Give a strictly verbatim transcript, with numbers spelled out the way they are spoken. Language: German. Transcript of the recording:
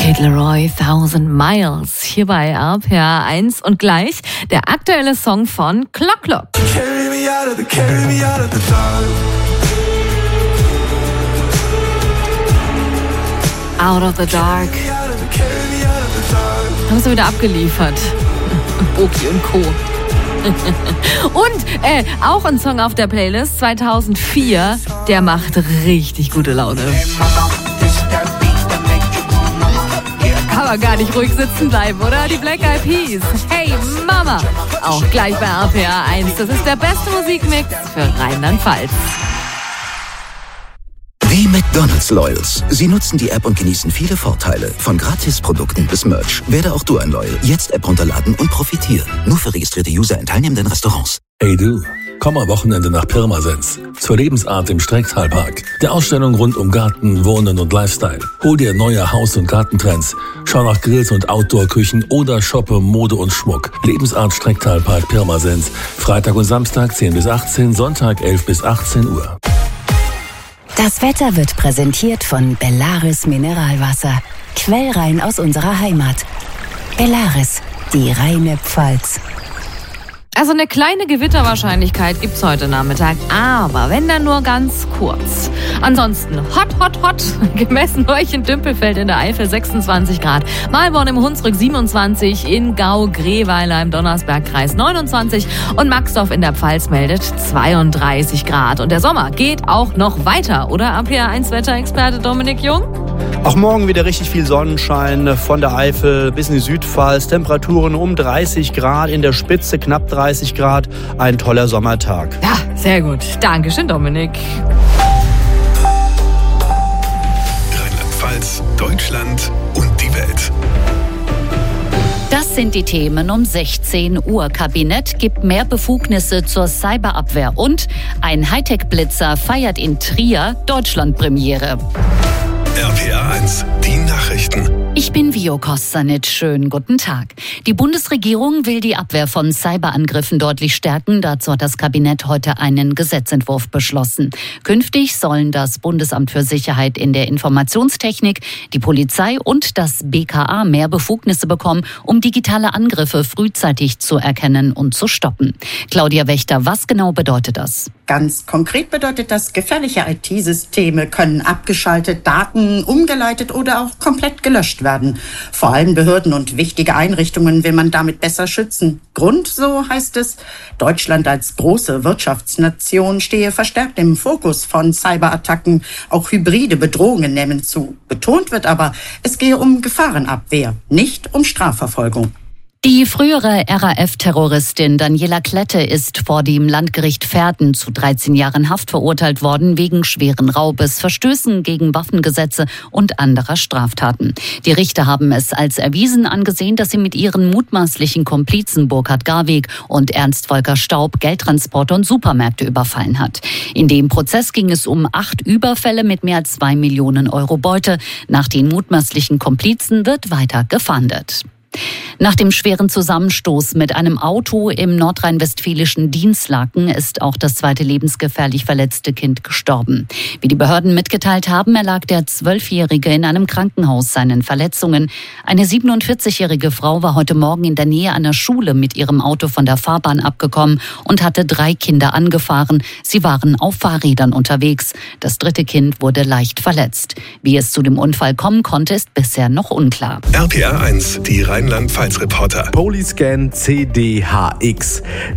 Kid Laroi, Thousand Miles, hier bei R P R eins und gleich der aktuelle Song von Clock Clock. Carry me out of the, carry me out of the dark. Out of the Dark. Haben sie wieder abgeliefert. Boki und Co. Und äh, auch ein Song auf der Playlist zweitausendvier, der macht richtig gute Laune. Kann man gar nicht ruhig sitzen bleiben, oder? Die Black Eyed Peas. Hey Mama! Auch gleich bei R P R eins. Das ist der beste Musikmix für Rheinland-Pfalz. Wie McDonald's Loyals. Sie nutzen die App und genießen viele Vorteile. Von Gratisprodukten bis Merch. Werde auch du ein Loyal. Jetzt App runterladen und profitieren. Nur für registrierte User in teilnehmenden Restaurants. Hey du, komm am Wochenende nach Pirmasens. Zur Lebensart im Strecktalpark. Der Ausstellung rund um Garten, Wohnen und Lifestyle. Hol dir neue Haus- und Gartentrends. Schau nach Grills und Outdoor-Küchen oder shoppe Mode und Schmuck. Lebensart Strecktalpark Pirmasens. Freitag und Samstag zehn bis achtzehn, Sonntag elf bis achtzehn Uhr. Das Wetter wird präsentiert von Bellaris Mineralwasser. Quellrein aus unserer Heimat. Bellaris, die reine Pfalz. Also eine kleine Gewitterwahrscheinlichkeit gibt's heute Nachmittag, aber wenn dann nur ganz kurz. Ansonsten hot, hot, hot. Gemessen euch in Dümpelfeld in der Eifel sechsundzwanzig Grad. Malborn im Hunsrück siebenundzwanzig, in Gau-Greweiler im Donnersbergkreis neunundzwanzig und Maxdorf in der Pfalz meldet zweiunddreißig Grad. Und der Sommer geht auch noch weiter, oder R P R eins Wetterexperte Dominik Jung? Auch morgen wieder richtig viel Sonnenschein von der Eifel bis in die Südpfalz. Temperaturen um dreißig Grad, in der Spitze knapp dreißig Grad. Ein toller Sommertag. Ja, sehr gut. Dankeschön, Dominik. Rheinland-Pfalz, Deutschland und die Welt. Das sind die Themen um sechzehn Uhr. Kabinett gibt mehr Befugnisse zur Cyberabwehr und ein Hightech-Blitzer feiert in Trier Deutschlandpremiere. R P R eins, die Nachrichten. Ich bin Vio Kostanic. Schönen guten Tag. Die Bundesregierung will die Abwehr von Cyberangriffen deutlich stärken. Dazu hat das Kabinett heute einen Gesetzentwurf beschlossen. Künftig sollen das Bundesamt für Sicherheit in der Informationstechnik, die Polizei und das B K A mehr Befugnisse bekommen, um digitale Angriffe frühzeitig zu erkennen und zu stoppen. Claudia Wächter, was genau bedeutet das? Ganz konkret bedeutet das, gefährliche I T-Systeme können abgeschaltet, Daten umgeleitet oder auch komplett gelöscht werden. Vor allem Behörden und wichtige Einrichtungen will man damit besser schützen. Grund, so heißt es, Deutschland als große Wirtschaftsnation stehe verstärkt im Fokus von Cyberattacken. Auch hybride Bedrohungen nehmen zu. Betont wird aber, es gehe um Gefahrenabwehr, nicht um Strafverfolgung. Die frühere R A F-Terroristin Daniela Klette ist vor dem Landgericht Verden zu dreizehn Jahren Haft verurteilt worden wegen schweren Raubes, Verstößen gegen Waffengesetze und anderer Straftaten. Die Richter haben es als erwiesen angesehen, dass sie mit ihren mutmaßlichen Komplizen Burkhard Garweg und Ernst Volker Staub Geldtransporte und Supermärkte überfallen hat. In dem Prozess ging es um acht Überfälle mit mehr als zwei Millionen Euro Beute. Nach den mutmaßlichen Komplizen wird weiter gefahndet. Nach dem schweren Zusammenstoß mit einem Auto im nordrhein-westfälischen Dinslaken ist auch das zweite lebensgefährlich verletzte Kind gestorben. Wie die Behörden mitgeteilt haben, erlag der Zwölfjährige in einem Krankenhaus seinen Verletzungen. Eine siebenundvierzigjährige Frau war heute Morgen in der Nähe einer Schule mit ihrem Auto von der Fahrbahn abgekommen und hatte drei Kinder angefahren. Sie waren auf Fahrrädern unterwegs. Das dritte Kind wurde leicht verletzt. Wie es zu dem Unfall kommen konnte, ist bisher noch unklar. R P R eins, die Rheinland-Pfalz-Reporter. Polyscan C D H X.